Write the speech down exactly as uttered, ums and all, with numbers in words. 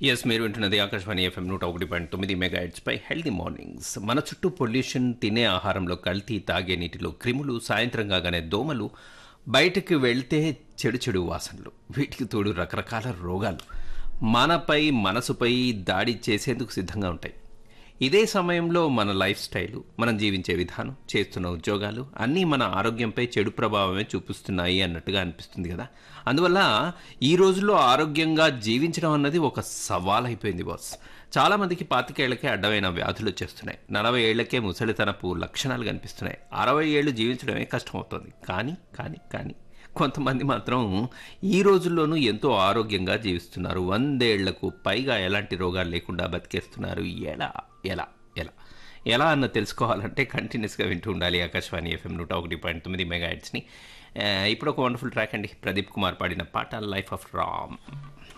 Yes మీరు వింటున్నది Akashvani FM నూట ఒకటి పాయింట్ తొమ్మిది మెగా పై హెల్దీ మార్నింగ్స్. మన చుట్టూ పొల్యూషన్, తినే ఆహారంలో కల్తీ, తాగే నీటిలో క్రిములు, సాయంత్రం కాగానే దోమలు, బయటకు వెళ్తే చెడు చెడు వాసనలు, వీటికి తోడు రకరకాల రోగాలు మనపై మనసుపై దాడి చేసేందుకు సిద్ధంగా ఉంటాయి. ఇదే సమయంలో మన లైఫ్ స్టైలు, మనం జీవించే విధానం, చేస్తున్న ఉద్యోగాలు అన్నీ మన ఆరోగ్యంపై చెడు ప్రభావమే చూపిస్తున్నాయి అన్నట్టుగా అనిపిస్తుంది కదా. అందువల్ల ఈ రోజుల్లో ఆరోగ్యంగా జీవించడం అన్నది ఒక సవాల్ అయిపోయింది బాస్. చాలామందికి పాతికేళ్లకే అడ్డమైన వ్యాధులు వచ్చేస్తున్నాయి, నలభై ఏళ్లకే ముసలితనపు లక్షణాలు కనిపిస్తున్నాయి, అరవై ఏళ్ళు జీవించడమే కష్టమవుతుంది. కానీ కానీ కానీ కొంతమంది మాత్రం ఈ రోజుల్లోనూ ఎంతో ఆరోగ్యంగా జీవిస్తున్నారు. వందేళ్లకు పైగా ఎలాంటి రోగాలు లేకుండా బతికేస్తున్నారు. ఎలా ఎలా ఎలా ఎలా అన్న తెలుసుకోవాలంటే కంటిన్యూస్గా వింటూ ఉండాలి ఆకాశవాణి ఎఫ్ఎం నూట ఒకటి పాయింట్ తొమ్మిది మెగా హెడ్స్ని. ఇప్పుడు ఒక వండర్ఫుల్ ట్రాక్ అండి, ప్రదీప్ కుమార్ పాడిన పాట లైఫ్ ఆఫ్ రామ్.